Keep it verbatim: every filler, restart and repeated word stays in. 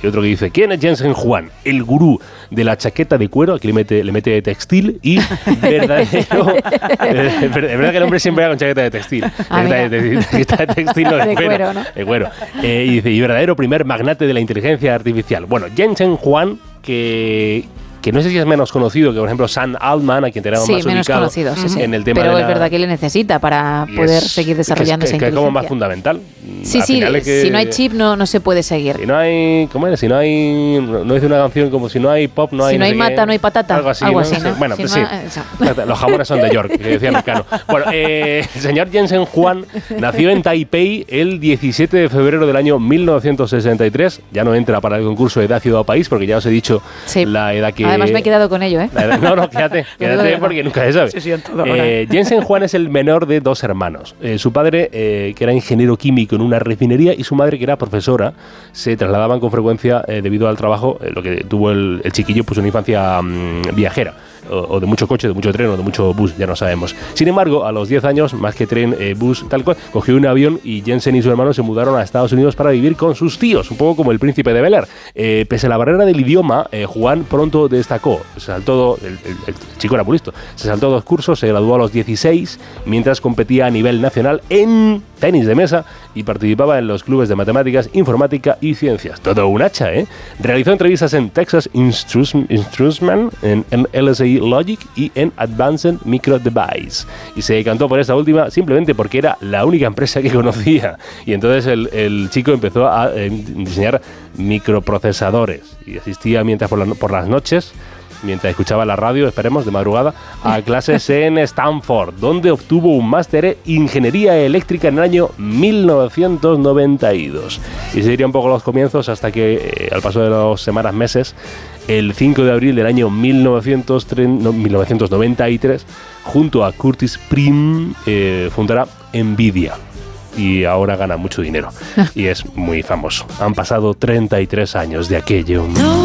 y otro que dice, ¿quién es Jensen Huang? El gurú de la chaqueta de cuero, aquí le mete, le mete textil y verdadero... es verdad que el hombre siempre va con chaqueta de textil. Ah, chaqueta, de, chaqueta de textil, no de, de cuero. cuero, ¿no? De cuero. Eh, y dice, y verdadero primer magnate de la inteligencia artificial. Bueno, Jensen Huang, que... que no sé si es menos conocido que, por ejemplo, Sam Altman, a quien tenemos sí, más menos ubicado conocido, sí, sí. en el tema Pero de la... es verdad que le necesita para poder es, seguir desarrollando es, esa es, que inteligencia. es como más fundamental. Sí, Al sí, final es que, si no hay chip no, no se puede seguir. Si no hay... ¿Cómo es? Si no hay... No dice una canción como si no hay pop, no hay... Si no hay sé mata, qué, no hay patata. Algo así, algo ¿no? así, ¿no? Bueno, si pues no, sí. eso. Los jamones son de York, que decía Mecano. Bueno, eh, el señor Jensen Huang nació en Taipei el diecisiete de febrero del año mil novecientos sesenta y tres. Ya no entra para el concurso de edad, ciudad o país, porque ya os he dicho sí. la edad que... Además me he quedado con ello, ¿eh? La edad, no, no, quédate, quédate porque nunca se sabe. Sí, sí, en todo eh, Jensen Huang es el menor de dos hermanos. Eh, su padre, eh, que era ingeniero químico en una refinería, y su madre, que era profesora, se trasladaban con frecuencia eh, debido al trabajo, eh, lo que tuvo el, el chiquillo, pues una infancia mmm, viajera. O, o de mucho coche, de mucho tren o de mucho bus, ya no sabemos. Sin embargo, a los diez años, más que tren, eh, bus, tal cual, cogió un avión y Jensen y su hermano se mudaron a Estados Unidos para vivir con sus tíos, un poco como el príncipe de Bel-Air. Eh, pese a la barrera del idioma, eh, Juan pronto destacó. Se saltó, el, el, el chico era muy listo, se saltó dos cursos, se graduó a los dieciséis, mientras competía a nivel nacional en tenis de mesa y participaba en los clubes de matemáticas, informática y ciencias. Todo un hacha, ¿eh? Realizó entrevistas en Texas Instruments, en, en L S I Logic y en Advanced Micro Device. Y se decantó por esta última simplemente porque era la única empresa que conocía. Y entonces el, el chico empezó a eh, diseñar microprocesadores y asistía mientras por, la, por las noches, mientras escuchaba la radio, esperemos, de madrugada, a clases en Stanford, donde obtuvo un máster en Ingeniería Eléctrica en el año mil novecientos noventa y dos. Y se diría un poco los comienzos hasta que, eh, al paso de las semanas, meses, el cinco de abril del año mil novecientos noventa y tres, junto a Curtis Prim, eh, fundará Nvidia. Y ahora gana mucho dinero. Y es muy famoso. Han pasado treinta y tres años de aquello.